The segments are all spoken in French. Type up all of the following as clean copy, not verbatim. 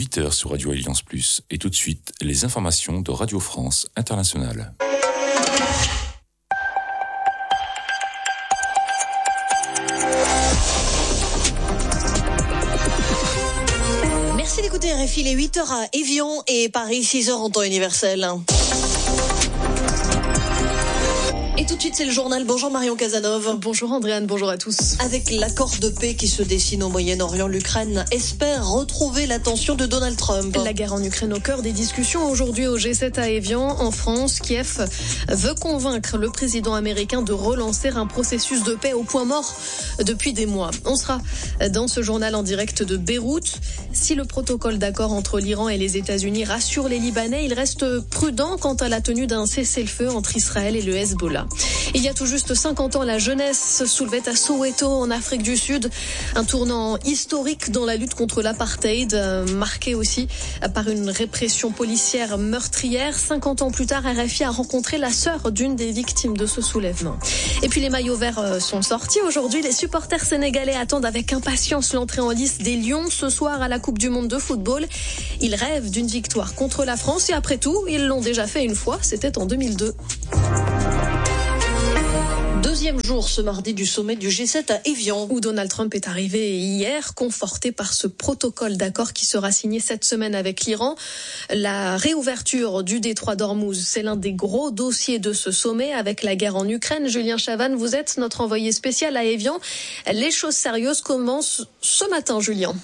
8h sur Radio Alliance Plus. Et tout de suite, les informations de Radio France Internationale. Merci d'écouter RFI, il est 8h à Évian et Paris, 6h en temps universel. Et tout de suite, c'est le journal. Bonjour Marion Casanov. Bonjour Andréane, bonjour à tous. Avec l'accord de paix qui se dessine au Moyen-Orient, l'Ukraine espère retrouver l'attention de Donald Trump. La guerre en Ukraine au cœur des discussions aujourd'hui au G7 à Évian. En France, Kiev veut convaincre le président américain de relancer un processus de paix au point mort depuis des mois. On sera dans ce journal en direct de Beyrouth. Si le protocole d'accord entre l'Iran et les États-Unis rassure les Libanais, il reste prudent quant à la tenue d'un cessez-le-feu entre Israël et le Hezbollah. Il y a tout juste 50 ans, la jeunesse se soulevait à Soweto, en Afrique du Sud. Un tournant historique dans la lutte contre l'apartheid, marqué aussi par une répression policière meurtrière. 50 ans plus tard, RFI a rencontré la sœur d'une des victimes de ce soulèvement. Et puis les maillots verts sont sortis. Aujourd'hui, les supporters sénégalais attendent avec impatience l'entrée en lice des Lions ce soir à la Coupe du Monde de football. Ils rêvent d'une victoire contre la France et après tout, ils l'ont déjà fait une fois, c'était en 2002. Deuxième jour ce mardi du sommet du G7 à Évian. Où Donald Trump est arrivé hier, conforté par ce protocole d'accord qui sera signé cette semaine avec l'Iran. La réouverture du détroit d'Ormuz, c'est l'un des gros dossiers de ce sommet avec la guerre en Ukraine. Julien Chavannes, vous êtes notre envoyé spécial à Évian. Les choses sérieuses commencent ce matin, Julien.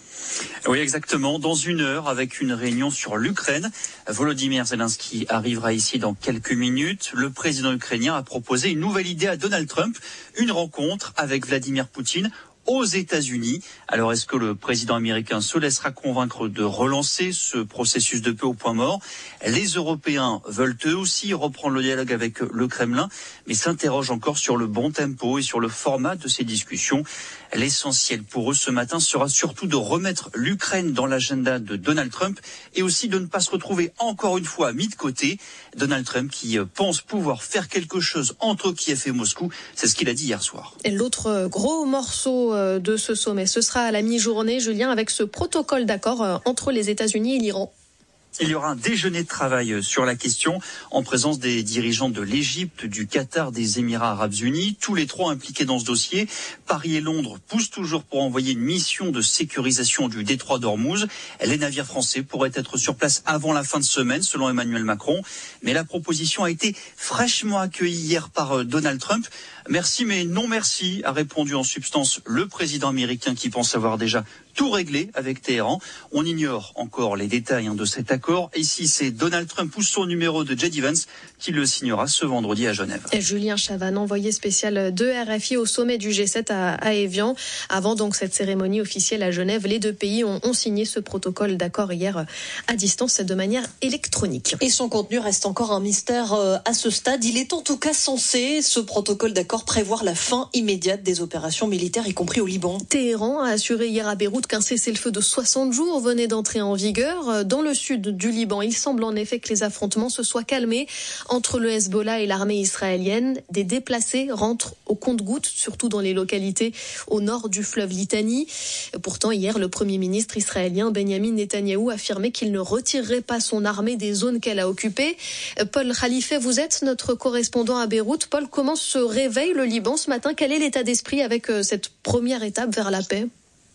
Oui, exactement. Dans une heure, avec une réunion sur l'Ukraine. Volodymyr Zelensky arrivera ici dans quelques minutes. Le président ukrainien a proposé une nouvelle idée à Donald Trump, une rencontre avec Vladimir Poutine aux États-Unis. Alors, est-ce que le président américain se laissera convaincre de relancer ce processus de paix au point mort ? Les Européens veulent eux aussi reprendre le dialogue avec le Kremlin, mais s'interrogent encore sur le bon tempo et sur le format de ces discussions. L'essentiel pour eux ce matin sera surtout de remettre l'Ukraine dans l'agenda de Donald Trump et aussi de ne pas se retrouver encore une fois mis de côté. Donald Trump qui pense pouvoir faire quelque chose entre Kiev et Moscou, c'est ce qu'il a dit hier soir. Et l'autre gros morceau de ce sommet, ce sera à la mi-journée, Julien, avec ce protocole d'accord entre les États-Unis et l'Iran. Il y aura un déjeuner de travail sur la question en présence des dirigeants de l'Égypte, du Qatar, des Émirats arabes unis, tous les trois impliqués dans ce dossier. Paris et Londres poussent toujours pour envoyer une mission de sécurisation du détroit d'Ormuz. Les navires français pourraient être sur place avant la fin de semaine, selon Emmanuel Macron. Mais la proposition a été fraîchement accueillie hier par Donald Trump. Merci mais non merci, a répondu en substance le président américain qui pense avoir déjà tout réglé avec Téhéran. On ignore encore les détails de cet accord. Ici, c'est Donald Trump ou son numéro de J.D. Vance qui le signera ce vendredi à Genève. Et Julien Chavannes, envoyé spécial de RFI au sommet du G7 à Évian. Avant donc cette cérémonie officielle à Genève, les deux pays ont signé ce protocole d'accord hier à distance de manière électronique. Et son contenu reste encore un mystère à ce stade. Il est en tout cas censé, ce protocole d'accord, prévoir la fin immédiate des opérations militaires, y compris au Liban. Téhéran a assuré hier à Beyrouth qu'un cessez-le-feu de 60 jours venait d'entrer en vigueur. Dans le sud du Liban, il semble en effet que les affrontements se soient calmés entre le Hezbollah et l'armée israélienne. Des déplacés rentrent au compte-gouttes, surtout dans les localités au nord du fleuve Litani. Pourtant, hier, le Premier ministre israélien Benjamin Netanyahou affirmait qu'il ne retirerait pas son armée des zones qu'elle a occupées. Paul Khalife, vous êtes notre correspondant à Beyrouth. Paul, comment se réveille le Liban ce matin ? Quel est l'état d'esprit avec cette première étape vers la paix ?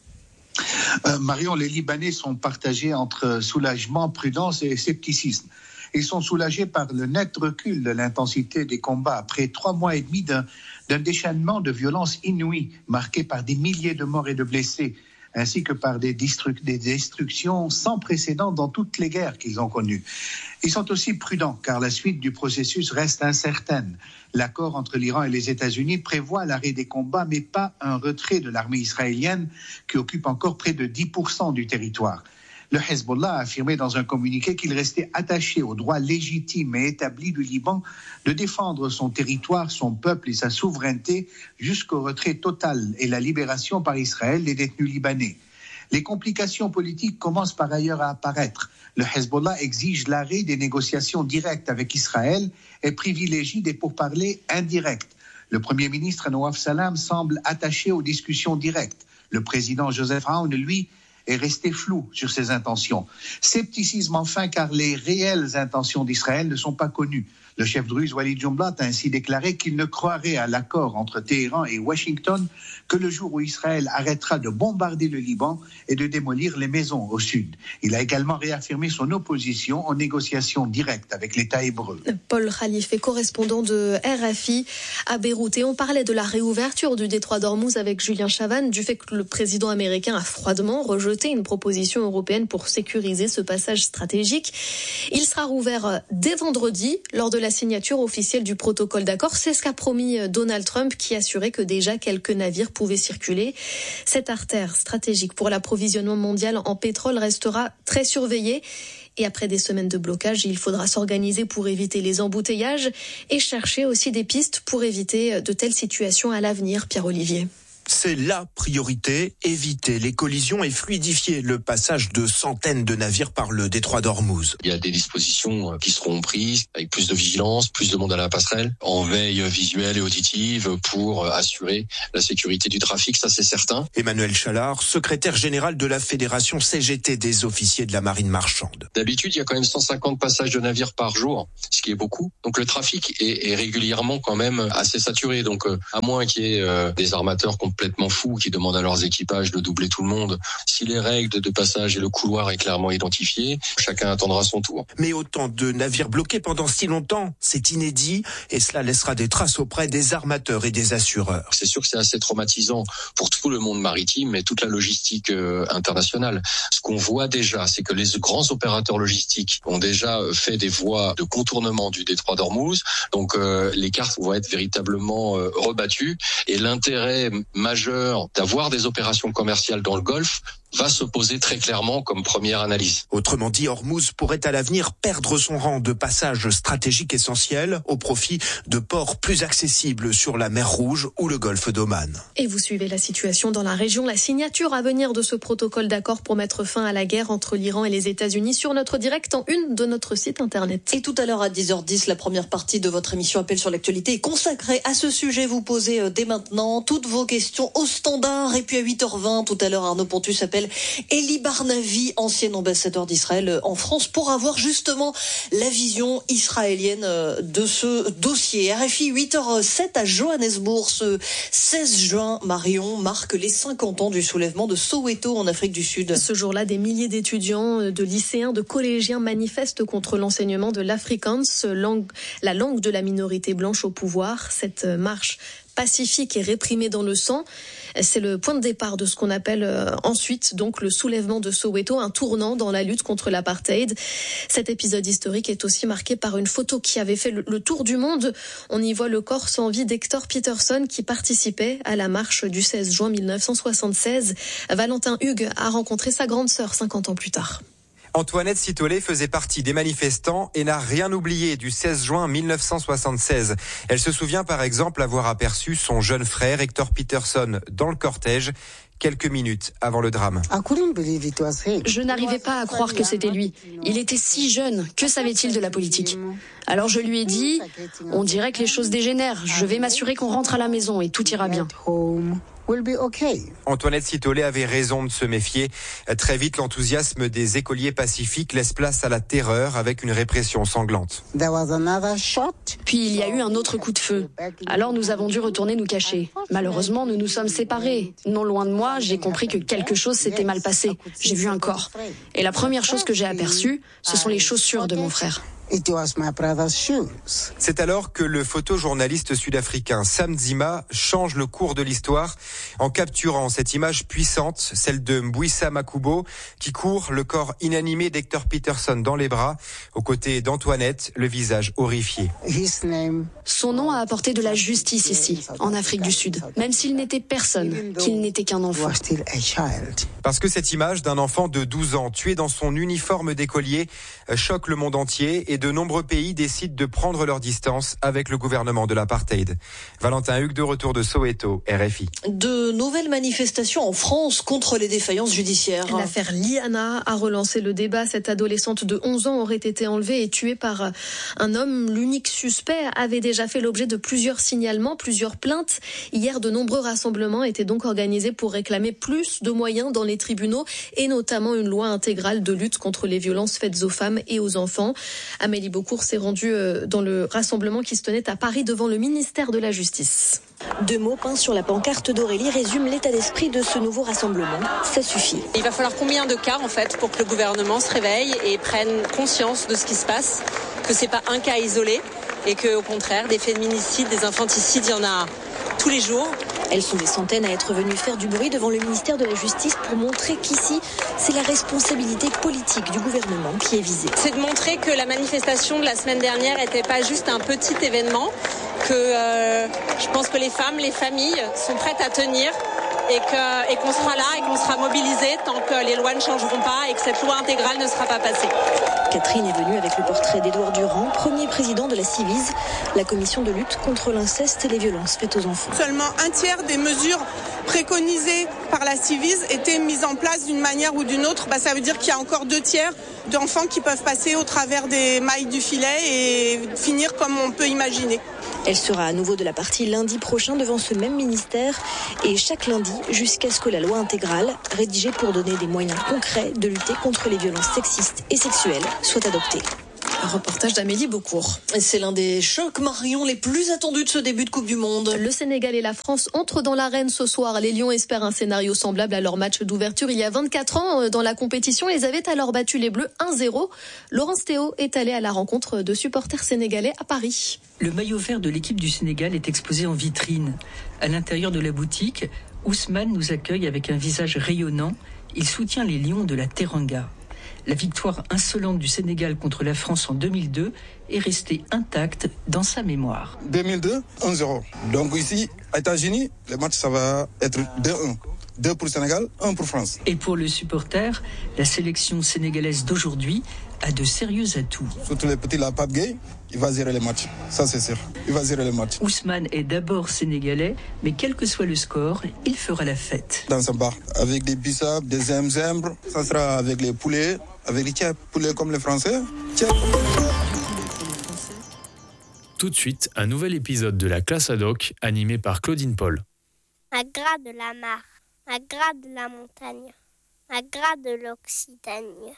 Marion, les Libanais sont partagés entre soulagement, prudence et scepticisme. Ils sont soulagés par le net recul de l'intensité des combats après 3 mois et demi d'un déchaînement de violence inouïe, marqué par des milliers de morts et de blessés, ainsi que par des destructions sans précédent dans toutes les guerres qu'ils ont connues. Ils sont aussi prudents, car la suite du processus reste incertaine. L'accord entre l'Iran et les États-Unis prévoit l'arrêt des combats, mais pas un retrait de l'armée israélienne, qui occupe encore près de 10% du territoire. Le Hezbollah a affirmé dans un communiqué qu'il restait attaché au droit légitime et établi du Liban de défendre son territoire, son peuple et sa souveraineté jusqu'au retrait total et la libération par Israël des détenus libanais. Les complications politiques commencent par ailleurs à apparaître. Le Hezbollah exige l'arrêt des négociations directes avec Israël et privilégie des pourparlers indirects. Le Premier ministre Nawaf Salam semble attaché aux discussions directes. Le président Joseph Aoun, lui, est resté flou sur ses intentions. Scepticisme enfin car les réelles intentions d'Israël ne sont pas connues. Le chef druze Walid Jumblat a ainsi déclaré qu'il ne croirait à l'accord entre Téhéran et Washington que le jour où Israël arrêtera de bombarder le Liban et de démolir les maisons au sud. Il a également réaffirmé son opposition aux négociations directes avec l'État hébreu. Paul Khalif est correspondant de RFI à Beyrouth. Et on parlait de la réouverture du détroit d'Ormuz avec Julien Chavannes, du fait que le président américain a froidement rejeté une proposition européenne pour sécuriser ce passage stratégique. Il sera rouvert dès vendredi lors de la signature officielle du protocole d'accord. C'est ce qu'a promis Donald Trump, qui assurait que déjà quelques navires pouvaient circuler. Cette artère stratégique pour l'approvisionnement mondial en pétrole restera très surveillée. Et après des semaines de blocage, il faudra s'organiser pour éviter les embouteillages et chercher aussi des pistes pour éviter de telles situations à l'avenir. Pierre-Olivier. C'est la priorité, éviter les collisions et fluidifier le passage de centaines de navires par le détroit d'Ormuz. Il y a des dispositions qui seront prises avec plus de vigilance, plus de monde à la passerelle, en veille visuelle et auditive pour assurer la sécurité du trafic, ça c'est certain. Emmanuel Chalard, secrétaire général de la Fédération CGT des officiers de la marine marchande. D'habitude, il y a quand même 150 passages de navires par jour, ce qui est beaucoup. Donc le trafic est régulièrement quand même assez saturé. Donc à moins qu'il y ait des armateurs complètement fous qui demandent à leurs équipages de doubler tout le monde. Si les règles de passage et le couloir est clairement identifié, chacun attendra son tour. Mais autant de navires bloqués pendant si longtemps, c'est inédit et cela laissera des traces auprès des armateurs et des assureurs. C'est sûr que c'est assez traumatisant pour tout le monde maritime et toute la logistique internationale. Ce qu'on voit déjà, c'est que les grands opérateurs logistiques ont déjà fait des voies de contournement du détroit d'Ormuz. Donc les cartes vont être véritablement rebattues et l'intérêt majeur d'avoir des opérations commerciales dans le Golfe va se poser très clairement comme première analyse. Autrement dit, Ormuz pourrait à l'avenir perdre son rang de passage stratégique essentiel au profit de ports plus accessibles sur la mer Rouge ou le golfe d'Oman. Et vous suivez la situation dans la région. La signature à venir de ce protocole d'accord pour mettre fin à la guerre entre l'Iran et les États-Unis sur notre direct en une de notre site internet. Et tout à l'heure à 10h10, la première partie de votre émission Appel sur l'actualité est consacrée à ce sujet. Vous posez dès maintenant toutes vos questions au standard. Et puis à 8h20, tout à l'heure, Arnaud Pontus appelle Elie Barnavi, ancien ambassadeur d'Israël en France, pour avoir justement la vision israélienne de ce dossier. RFI 8h07 à Johannesburg, ce 16 juin, Marion, marque les 50 ans du soulèvement de Soweto en Afrique du Sud. Ce jour-là, des milliers d'étudiants, de lycéens, de collégiens manifestent contre l'enseignement de l'Afrikaans, la langue de la minorité blanche au pouvoir. Cette marche pacifique et réprimée dans le sang, c'est le point de départ de ce qu'on appelle ensuite donc le soulèvement de Soweto, un tournant dans la lutte contre l'apartheid. Cet épisode historique est aussi marqué par une photo qui avait fait le tour du monde. On y voit le corps sans vie d'Hector Peterson qui participait à la marche du 16 juin 1976. Valentin Hugues a rencontré sa grande sœur 50 ans plus tard. Antoinette Sitolé faisait partie des manifestants et n'a rien oublié du 16 juin 1976. Elle se souvient par exemple avoir aperçu son jeune frère Hector Peterson dans le cortège quelques minutes avant le drame. Je n'arrivais pas à croire que c'était lui. Il était si jeune. Que savait-il de la politique ? Alors je lui ai dit, on dirait que les choses dégénèrent. Je vais m'assurer qu'on rentre à la maison et tout ira bien. Antoinette Sitolé avait raison de se méfier. Très vite, l'enthousiasme des écoliers pacifiques laisse place à la terreur avec une répression sanglante. Puis il y a eu un autre coup de feu. Alors nous avons dû retourner nous cacher. Malheureusement, nous nous sommes séparés. Non loin de moi, j'ai compris que quelque chose s'était mal passé. J'ai vu un corps. Et la première chose que j'ai aperçue, ce sont les chaussures de mon frère. C'est alors que le photojournaliste sud-africain Sam Nzima change le cours de l'histoire en capturant cette image puissante, celle de Mbuyisa Makubo, qui court le corps inanimé d'Hector Peterson dans les bras, aux côtés d'Antoinette, le visage horrifié. Son nom a apporté de la justice ici, en Afrique du Sud, même s'il n'était personne, qu'il n'était qu'un enfant. Parce que cette image d'un enfant de 12 ans tué dans son uniforme d'écolier choque le monde entier et de nombreux pays décident de prendre leur distance avec le gouvernement de l'apartheid. Valentin Hugues, de retour de Soweto, RFI. De nouvelles manifestations en France contre les défaillances judiciaires. L'affaire Liana a relancé le débat. Cette adolescente de 11 ans aurait été enlevée et tuée par un homme. L'unique suspect avait déjà fait l'objet de plusieurs signalements, plusieurs plaintes. Hier, de nombreux rassemblements étaient donc organisés pour réclamer plus de moyens dans les tribunaux et notamment une loi intégrale de lutte contre les violences faites aux femmes et aux enfants. Amélie Beaucourt s'est rendue dans le rassemblement qui se tenait à Paris devant le ministère de la Justice. 2 mots peints sur la pancarte d'Aurélie résument l'état d'esprit de ce nouveau rassemblement. Ça suffit. Il va falloir combien de cas en fait pour que le gouvernement se réveille et prenne conscience de ce qui se passe, que c'est pas un cas isolé et que au contraire des féminicides, des infanticides, il y en a tous les jours. Elles sont des centaines à être venues faire du bruit devant le ministère de la Justice pour montrer qu'ici, c'est la responsabilité politique du gouvernement qui est visée. C'est de montrer que la manifestation de la semaine dernière n'était pas juste un petit événement, que je pense que les femmes, les familles sont prêtes à tenir et qu'on sera là et qu'on sera mobilisés tant que les lois ne changeront pas et que cette loi intégrale ne sera pas passée. Catherine est venue avec le portrait d'Édouard Durand, premier président de la Ciivise, la commission de lutte contre l'inceste et les violences faites aux enfants. Seulement un tiers des mesures préconisées par la Ciivise étaient mises en place d'une manière ou d'une autre. Ça veut dire qu'il y a encore 2 tiers d'enfants qui peuvent passer au travers des mailles du filet et finir comme on peut imaginer. Elle sera à nouveau de la partie lundi prochain devant ce même ministère et chaque lundi jusqu'à ce que la loi intégrale, rédigée pour donner des moyens concrets de lutter contre les violences sexistes et sexuelles, soit adoptée. Un reportage d'Amélie Beaucourt. C'est l'un des chocs, Marion, les plus attendus de ce début de Coupe du Monde. Le Sénégal et la France entrent dans l'arène ce soir. Les Lions espèrent un scénario semblable à leur match d'ouverture il y a 24 ans. Dans la compétition, ils avaient alors battu les Bleus 1-0. Laurence Théo est allée à la rencontre de supporters sénégalais à Paris. Le maillot vert de l'équipe du Sénégal est exposé en vitrine. À l'intérieur de la boutique, Ousmane nous accueille avec un visage rayonnant. Il soutient les Lions de la Teranga. La victoire insolente du Sénégal contre la France en 2002 est restée intacte dans sa mémoire. 2002, 1-0. Donc ici, aux États-Unis, le match ça va être 2-1. 2 pour Sénégal, 1 pour France. Et pour le supporter, la sélection sénégalaise d'aujourd'hui a de sérieux atouts. Surtout les petits, la Pape Gueye, il va gérer les matchs. Ça c'est sûr, il va gérer les matchs. Ousmane est d'abord sénégalais, mais quel que soit le score, il fera la fête. Dans un bar, avec des bissap, des zembres, ça sera avec les poulets, avec les tchèps, poulets comme les Français. Tchèp. Tout de suite, un nouvel épisode de la classe ad hoc animé par Claudine Paul. À gras de la mare, à gras de la montagne, à gras de l'Occitanie.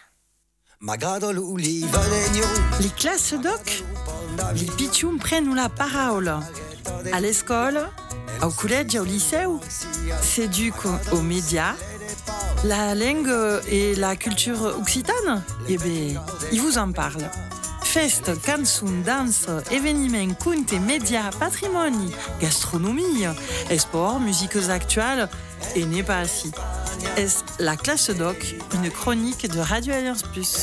Les classes doc, les pitium prennent la parole. À l'école, au collège, au lycée, s'éduquent aux médias, la langue et la culture occitane. Eh bien, ils vous en parlent. Fest, cançons, danse, événements, contes, médias, patrimoine, gastronomie, sport, musiques actuelles, et n'est pas assis. Est la classe doc, une chronique de Radio Alliance Plus.